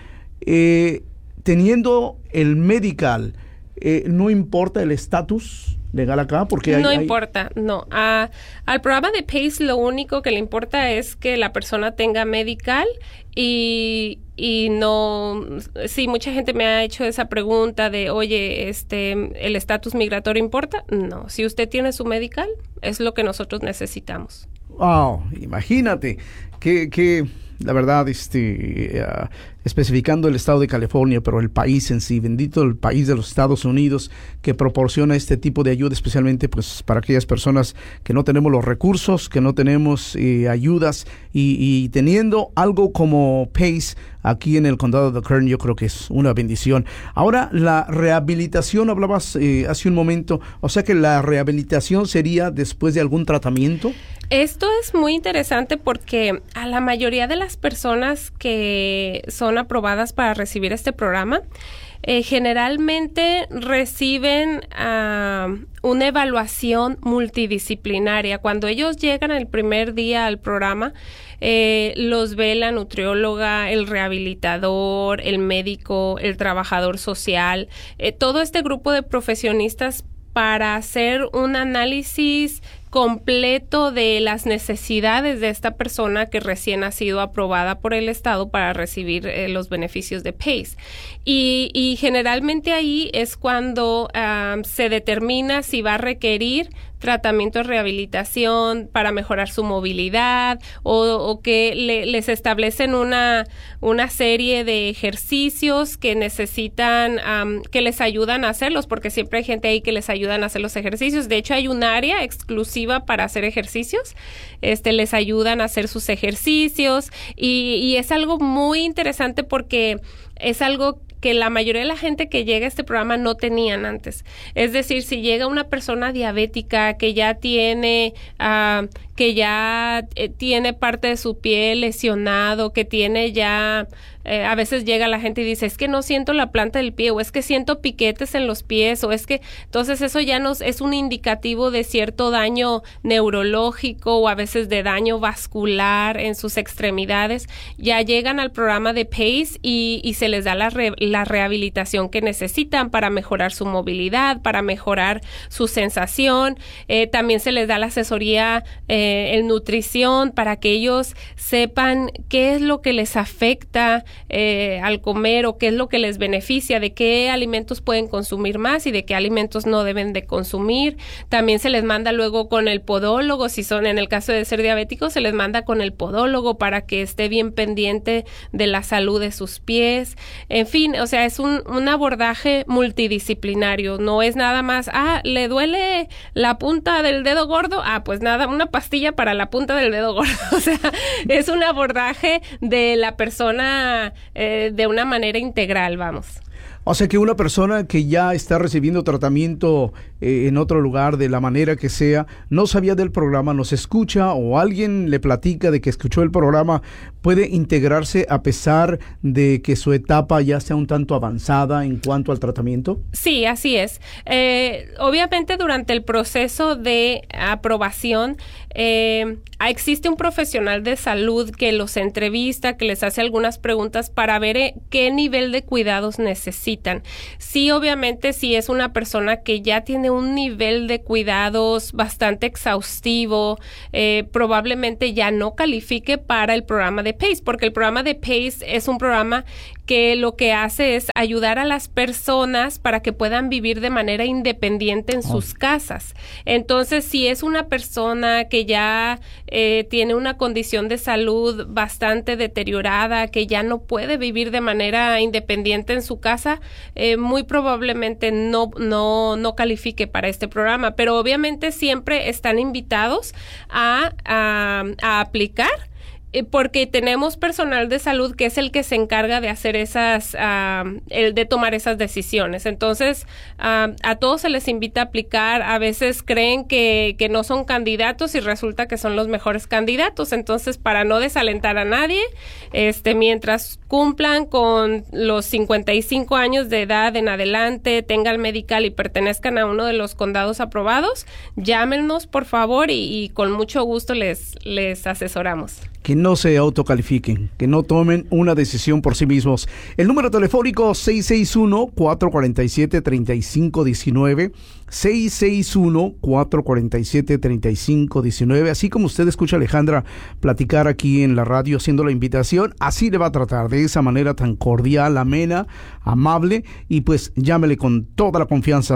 Teniendo el medical, no importa el estatus legal acá, porque no importa, no. Al programa de PACE lo único que le importa es que la persona tenga medical y no. Sí, mucha gente me ha hecho esa pregunta de, oye, ¿el estatus migratorio importa? No, si usted tiene su medical, es lo que nosotros necesitamos. Wow, imagínate que la verdad, especificando el estado de California, pero el país en sí, bendito el país de los Estados Unidos, que proporciona este tipo de ayuda, especialmente pues para aquellas personas que no tenemos los recursos, que no tenemos ayudas, y teniendo algo como PACE aquí en el condado de Kern, yo creo que es una bendición. Ahora, la rehabilitación, hablabas hace un momento, o sea que la rehabilitación sería después de algún tratamiento. Esto es muy interesante porque a la mayoría de las personas que son aprobadas para recibir este programa, generalmente reciben una evaluación multidisciplinaria. Cuando ellos llegan el primer día al programa, los ve la nutrióloga, el rehabilitador, el médico, el trabajador social, todo este grupo de profesionistas para hacer un análisis completo de las necesidades de esta persona que recién ha sido aprobada por el Estado para recibir los beneficios de PACE. Y generalmente ahí es cuando se determina si va a requerir tratamiento de rehabilitación para mejorar su movilidad o que les establecen una serie de ejercicios que necesitan, que les ayudan a hacerlos, porque siempre hay gente ahí que les ayudan a hacer los ejercicios. De hecho, hay un área exclusiva para hacer ejercicios. Les ayudan a hacer sus ejercicios y es algo muy interesante porque es algo que la mayoría de la gente que llega a este programa no tenían antes. Es decir, si llega una persona diabética que ya tiene tiene parte de su piel lesionado, que tiene ya, a veces llega la gente y dice, es que no siento la planta del pie, o es que siento piquetes en los pies, o es que, entonces eso ya es un indicativo de cierto daño neurológico o a veces de daño vascular en sus extremidades. Ya llegan al programa de PACE y se les da la rehabilitación que necesitan para mejorar su movilidad, para mejorar su sensación. También se les da la asesoría el nutrición, para que ellos sepan qué es lo que les afecta al comer o qué es lo que les beneficia, de qué alimentos pueden consumir más y de qué alimentos no deben de consumir. También se les manda luego con el podólogo, si son en el caso de ser diabéticos, se les manda con el podólogo para que esté bien pendiente de la salud de sus pies. En fin, o sea, es un abordaje multidisciplinario, no es nada más, ¿le duele la punta del dedo gordo? Pues nada, una pastilla para la punta del dedo gordo. O sea, es un abordaje de la persona de una manera integral, vamos. O sea que una persona que ya está recibiendo tratamiento en otro lugar, de la manera que sea, no sabía del programa, nos escucha o alguien le platica de que escuchó el programa, puede integrarse a pesar de que su etapa ya sea un tanto avanzada en cuanto al tratamiento. Sí, así es. Obviamente durante el proceso de aprobación existe un profesional de salud que los entrevista, que les hace algunas preguntas para ver qué nivel de cuidados necesitan. Sí, obviamente, si es una persona que ya tiene un nivel de cuidados bastante exhaustivo, probablemente ya no califique para el programa de PACE, porque el programa de PACE es un programa que lo que hace es ayudar a las personas para que puedan vivir de manera independiente en sus casas. Entonces, si es una persona que ya tiene una condición de salud bastante deteriorada, que ya no puede vivir de manera independiente en su casa, muy probablemente no califique para este programa. Pero obviamente siempre están invitados a aplicar, porque tenemos personal de salud que es el que se encarga de hacer de tomar esas decisiones. Entonces, a todos se les invita a aplicar. A veces creen que no son candidatos y resulta que son los mejores candidatos. Entonces, para no desalentar a nadie, mientras cumplan con los 55 años de edad en adelante, tengan medical y pertenezcan a uno de los condados aprobados, llámenos, por favor, y con mucho gusto les asesoramos. Que no se autocalifiquen, que no tomen una decisión por sí mismos. El número telefónico 661-447-3519, 661-447-3519. Así como usted escucha a Alejandra platicar aquí en la radio haciendo la invitación, así le va a tratar, de esa manera tan cordial, amena, amable, y pues llámele con toda la confianza.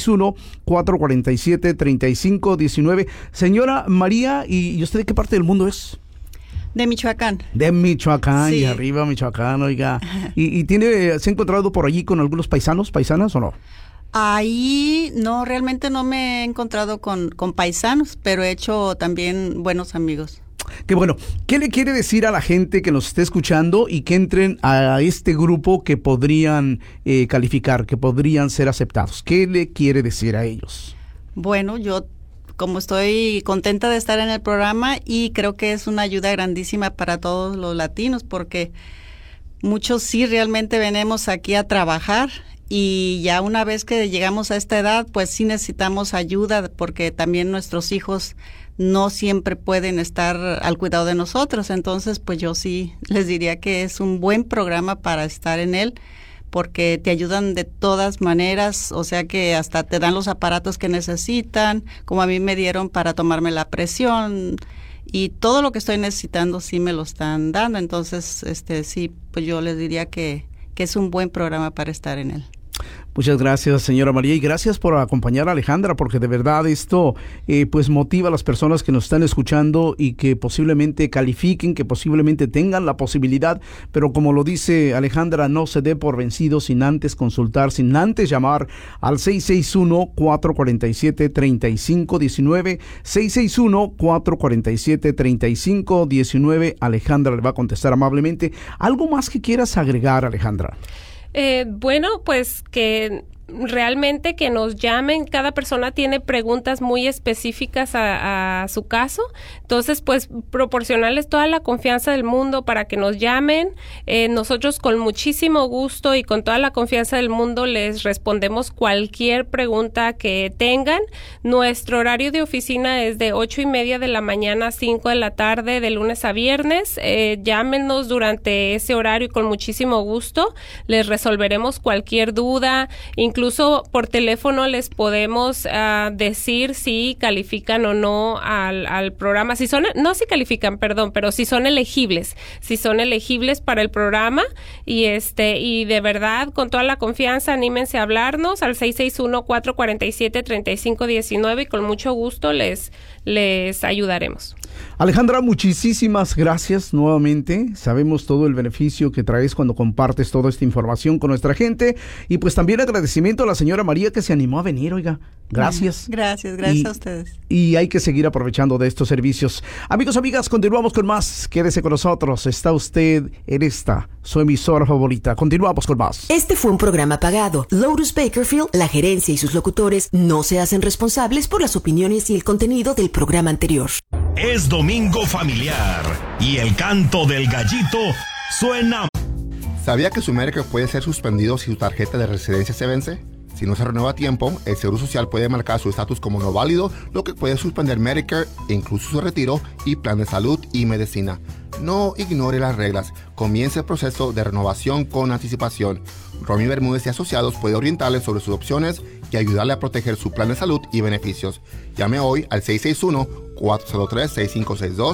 661-447-3519. Señora María, ¿y usted de qué parte del mundo es? De Michoacán. De Michoacán, sí. Y arriba Michoacán, oiga. ¿Y se ha encontrado por allí con algunos paisanas o no? Ahí no, realmente no me he encontrado con paisanos, pero he hecho también buenos amigos. Qué bueno. ¿Qué le quiere decir a la gente que nos esté escuchando y que entren a este grupo que podrían calificar, que podrían ser aceptados? ¿Qué le quiere decir a ellos? Bueno, yo como estoy contenta de estar en el programa y creo que es una ayuda grandísima para todos los latinos, porque muchos sí realmente venimos aquí a trabajar y ya una vez que llegamos a esta edad, pues sí necesitamos ayuda, porque también nuestros hijos no siempre pueden estar al cuidado de nosotros. Entonces, pues yo sí les diría que es un buen programa para estar en él, porque te ayudan de todas maneras, o sea que hasta te dan los aparatos que necesitan, como a mí me dieron para tomarme la presión, y todo lo que estoy necesitando sí me lo están dando. Entonces, sí, pues yo les diría que es un buen programa para estar en él. Muchas gracias, señora María, y gracias por acompañar a Alejandra, porque de verdad esto pues motiva a las personas que nos están escuchando y que posiblemente califiquen, que posiblemente tengan la posibilidad, pero como lo dice Alejandra, no se dé por vencido sin antes consultar, sin antes llamar al 661-447-3519, 661-447-3519. Alejandra le va a contestar amablemente. ¿Algo más que quieras agregar, Alejandra? Bueno, pues que realmente que nos llamen. Cada persona tiene preguntas muy específicas a su caso, entonces pues proporcionarles toda la confianza del mundo para que nos llamen. Nosotros con muchísimo gusto y con toda la confianza del mundo les respondemos cualquier pregunta que tengan. Nuestro horario de oficina es de 8:30 de la mañana a 5 de la tarde, de lunes a viernes. Llámenos durante ese horario y con muchísimo gusto les resolveremos cualquier duda, incluso incluso por teléfono les podemos decir si califican o no al programa, si califican, pero si son elegibles para el programa, y de verdad, con toda la confianza, anímense a hablarnos al 661-447-3519 y con mucho gusto les ayudaremos. Alejandra, muchísimas gracias nuevamente. Sabemos todo el beneficio que traes cuando compartes toda esta información con nuestra gente. Y pues también agradecimiento a la señora María que se animó a venir, oiga. Gracias. Gracias a ustedes. Y hay que seguir aprovechando de estos servicios. Amigos, amigas, continuamos con más. Quédese con nosotros. Está usted en esta, su emisora favorita. Continuamos con más. Este fue un programa pagado. Lotus Bakerfield, la gerencia y sus locutores no se hacen responsables por las opiniones y el contenido del programa anterior. Es domingo familiar y el canto del gallito suena. ¿Sabía que su Medicare puede ser suspendido si su tarjeta de residencia se vence? Si no se renueva a tiempo, el Seguro Social puede marcar su estatus como no válido, lo que puede suspender Medicare, incluso su retiro y plan de salud y medicina. No ignore las reglas. Comience el proceso de renovación con anticipación. Romy Bermúdez y Asociados puede orientarle sobre sus opciones y ayudarle a proteger su plan de salud y beneficios. Llame hoy al 661-403-6562,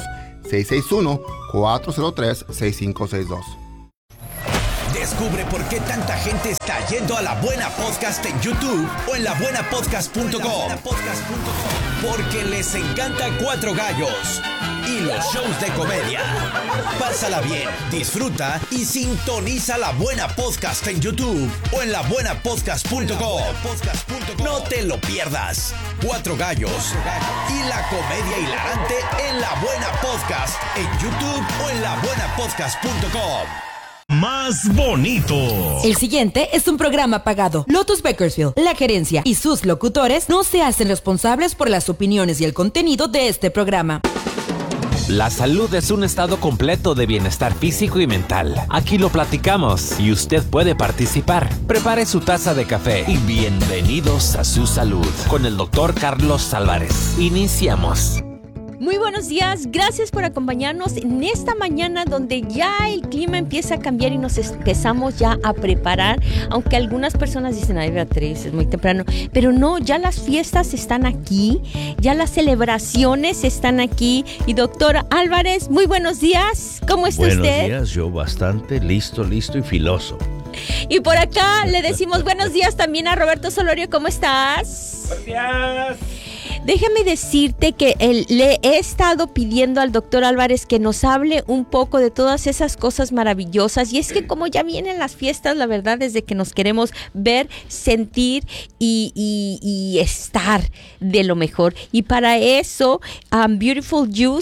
661-403-6562. Descubre por qué tanta gente está yendo a La Buena Podcast en YouTube o en labuenapodcast.com. Porque les encanta Cuatro Gallos y los shows de comedia. Pásala bien, disfruta y sintoniza La Buena Podcast en YouTube o en labuenapodcast.com. No te lo pierdas. Cuatro Gallos y la comedia hilarante en La Buena Podcast en YouTube o en labuenapodcast.com. Más bonito. El siguiente es un programa pagado. Lotus Bakersfield, la gerencia y sus locutores no se hacen responsables por las opiniones y el contenido de este programa. La salud es un estado completo de bienestar físico y mental. Aquí lo platicamos y usted puede participar. Prepare su taza de café y bienvenidos a su salud con el Dr. Carlos Álvarez. Iniciamos. Muy buenos días, gracias por acompañarnos en esta mañana donde ya el clima empieza a cambiar y nos empezamos ya a preparar, aunque algunas personas dicen, ay Beatriz, es muy temprano, pero no, ya las fiestas están aquí, ya las celebraciones están aquí. Y doctor Álvarez, muy buenos días, ¿cómo está usted? Buenos días, yo bastante listo y filoso. Y por acá le decimos buenos días también a Roberto Solorio, ¿cómo estás? Buenos días. Déjame decirte que le he estado pidiendo al doctor Álvarez que nos hable un poco de todas esas cosas maravillosas. Y es que como ya vienen las fiestas, la verdad es de que nos queremos ver, sentir y estar de lo mejor. Y para eso, Beautiful You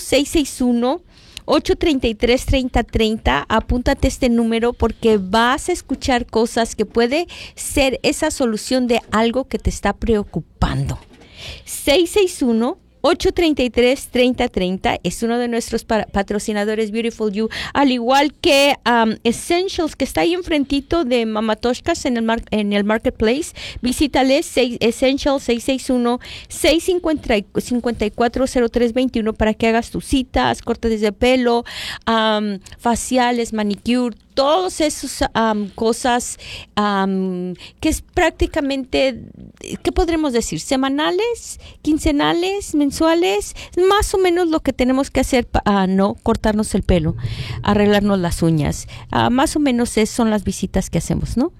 661-833-3030, apúntate este número porque vas a escuchar cosas que puede ser esa solución de algo que te está preocupando. 661-833-3030 es uno de nuestros patrocinadores, Beautiful You, al igual que Essentials, que está ahí enfrentito de Mamatoshkas en el Marketplace. Visítales, Essentials 661-654-0321 para que hagas tus citas, cortes de pelo, faciales, manicure, todas esas cosas que es prácticamente, ¿qué podremos decir? Semanales, quincenales, mensuales, más o menos lo que tenemos que hacer para no cortarnos el pelo, arreglarnos las uñas. Más o menos son las visitas que hacemos, ¿no?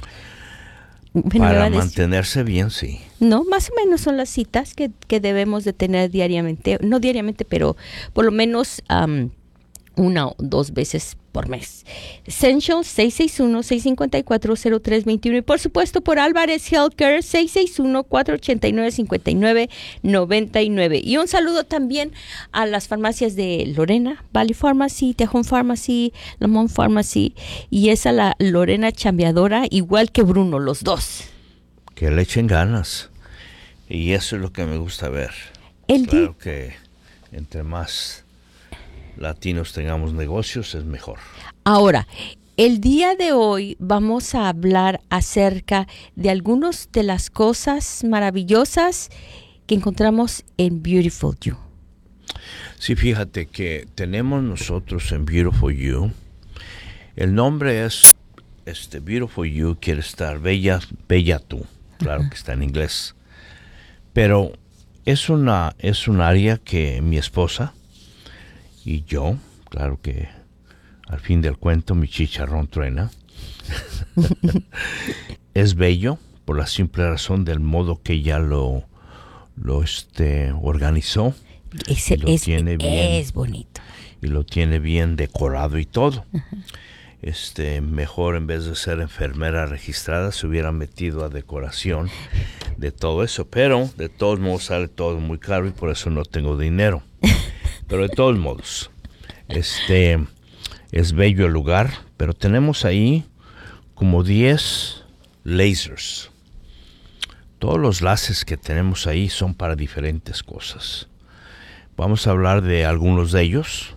Para mantenerse bien, sí. No, más o menos son las citas que debemos de tener diariamente, no diariamente, pero por lo menos una o dos veces por mes. Essentials 661-654-0321 y por supuesto por Álvarez Healthcare 661-489-5999. Y un saludo también a las farmacias de Lorena, Valley Pharmacy, Tejon Pharmacy, Lamont Pharmacy y esa la Lorena chambeadora, igual que Bruno, los dos. Que le echen ganas. Y eso es lo que me gusta ver. Claro que entre más latinos tengamos negocios es mejor. Ahora, el día de hoy vamos a hablar acerca de algunas de las cosas maravillosas que encontramos en Beautiful You. Sí, fíjate que tenemos nosotros en Beautiful You, el nombre es Beautiful You quiere estar bella tú. Claro que está en inglés. Pero es un área que mi esposa y yo, claro que al fin del cuento mi chicharrón truena, es bello por la simple razón del modo que ella lo organizó. Es bonito. Y lo tiene bien decorado y todo. Mejor en vez de ser enfermera registrada se hubiera metido a decoración de todo eso, pero de todos modos sale todo muy caro y por eso no tengo dinero. Pero de todos modos, es bello el lugar, pero tenemos ahí como 10 lasers. Todos los láseres que tenemos ahí son para diferentes cosas. Vamos a hablar de algunos de ellos.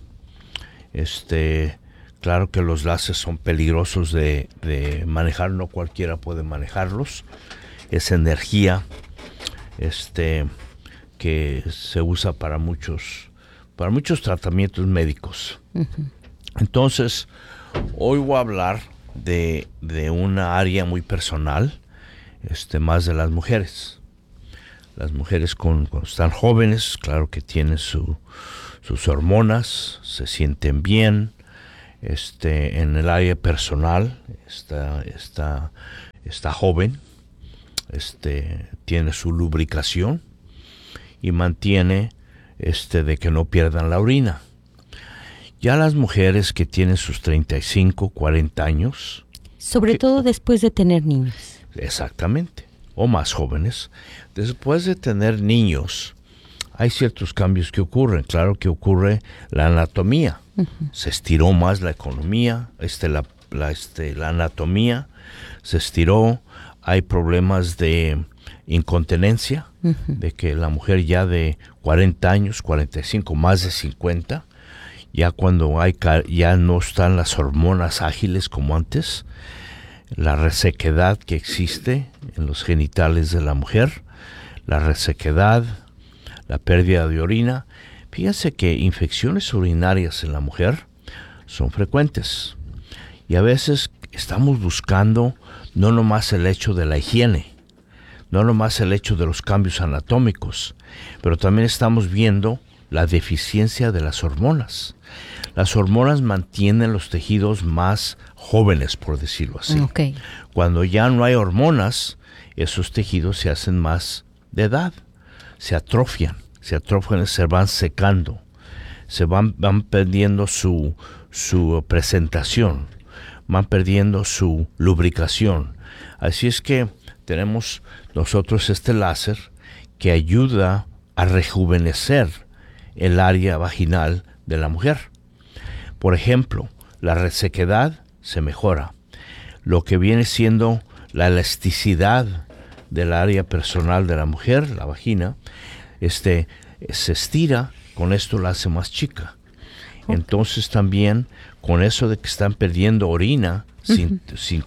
Claro que los láseres son peligrosos de manejar, no cualquiera puede manejarlos. Es energía que se usa para muchos tratamientos médicos. Entonces, hoy voy a hablar de una área muy personal, más de las mujeres. Las mujeres cuando están jóvenes, claro que tienen sus hormonas, se sienten bien. En el área personal está joven, tiene su lubricación y mantiene de que no pierdan la orina. Ya las mujeres que tienen sus 35, 40 años, sobre todo después de tener niños. Exactamente, o más jóvenes, después de tener niños, hay ciertos cambios que ocurren. Claro que ocurre la anatomía. Se estiró más la economía, la anatomía se estiró. Hay problemas de incontinencia, de que la mujer ya de 40 años, 45, más de 50, ya cuando ya no están las hormonas ágiles como antes, la resequedad que existe en los genitales de la mujer, la resequedad, la pérdida de orina. Fíjense que infecciones urinarias en la mujer son frecuentes y a veces estamos buscando no nomás el hecho de la higiene, no nomás el hecho de los cambios anatómicos, pero también estamos viendo la deficiencia de las hormonas. Las hormonas mantienen los tejidos más jóvenes, por decirlo así. Okay. Cuando ya no hay hormonas, esos tejidos se hacen más de edad, se atrofian, se van secando, se van perdiendo su presentación, van perdiendo su lubricación. Así es que tenemos nosotros este láser que ayuda a rejuvenecer el área vaginal de la mujer. Por ejemplo, la resequedad se mejora. Lo que viene siendo la elasticidad del área personal de la mujer, la vagina, se estira, con esto la hace más chica. Entonces también con eso de que están perdiendo orina sin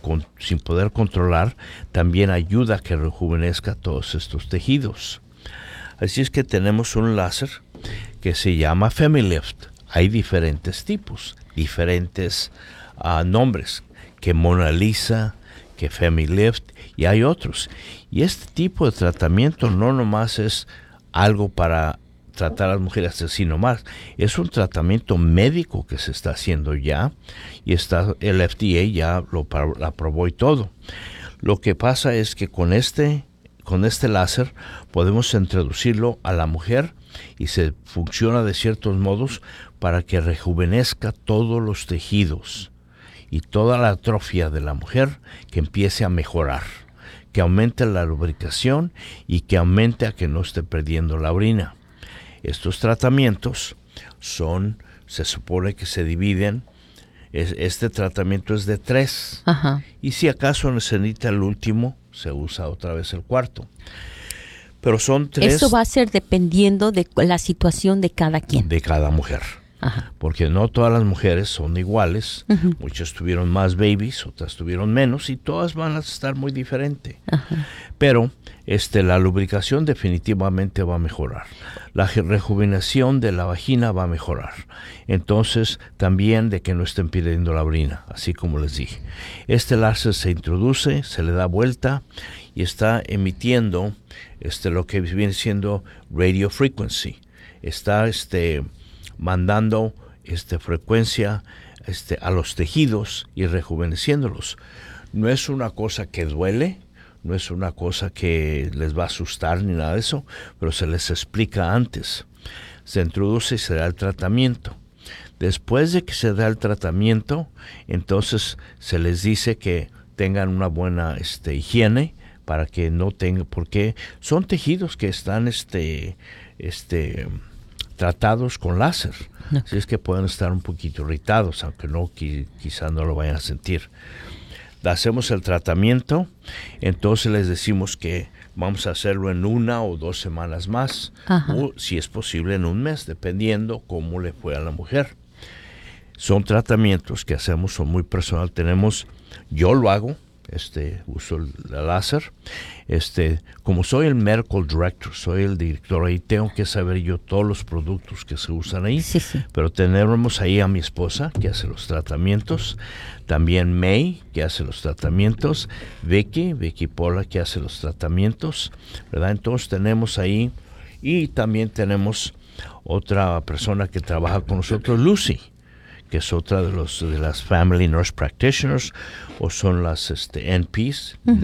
poder controlar, también ayuda a que rejuvenezca todos estos tejidos. Así es que tenemos un láser que se llama FemiLift. Hay diferentes tipos, diferentes nombres, que Mona Lisa, que FemiLift, y hay otros. Y este tipo de tratamiento no nomás es algo para tratar a las mujeres así nomás, es un tratamiento médico que se está haciendo ya, y el FDA ya lo aprobó y todo. Lo que pasa es que con este láser podemos introducirlo a la mujer y se funciona de ciertos modos para que rejuvenezca todos los tejidos y toda la atrofia de la mujer, que empiece a mejorar, que aumente la lubricación y que aumente a que no esté perdiendo la orina. Estos tratamientos se supone que se dividen. Este tratamiento es de 3. Ajá. Y si acaso necesita el último, se usa otra vez el cuarto. Pero son 3. Esto va a ser dependiendo de la situación de cada quien. De cada mujer. porque no todas las mujeres son iguales. Muchas tuvieron más babies, otras tuvieron menos, y todas van a estar muy diferentes. Pero la lubricación definitivamente va a mejorar. La rejuvenación de la vagina va a mejorar. Entonces, también de que no estén pidiendo la orina, así como les dije. Este láser se introduce, se le da vuelta y está emitiendo lo que viene siendo radio frequency. Está mandando frecuencia a los tejidos y rejuveneciéndolos. No es una cosa que duele, no es una cosa que les va a asustar ni nada de eso, pero se les explica antes. Se introduce y se da el tratamiento. Después de que se da el tratamiento, entonces se les dice que tengan una buena higiene para que no tengan, porque son tejidos que están tratados con láser. Así es que pueden estar un poquito irritados, aunque no quizá no lo vayan a sentir. Hacemos el tratamiento, entonces les decimos que vamos a hacerlo en 1 o 2 semanas más, o si es posible en un mes, dependiendo cómo le fue a la mujer. Son tratamientos que hacemos, son muy personal. Yo lo hago, uso el láser. Como soy el medical director, soy el director, ahí tengo que saber yo todos los productos que se usan ahí. Pero tenemos ahí a mi esposa que hace los tratamientos, también May que hace los tratamientos, Vicky Pola que hace los tratamientos, ¿verdad? Entonces tenemos ahí, y también tenemos otra persona que trabaja con nosotros, Lucy, que es otra de las Family Nurse Practitioners, o son las NPs,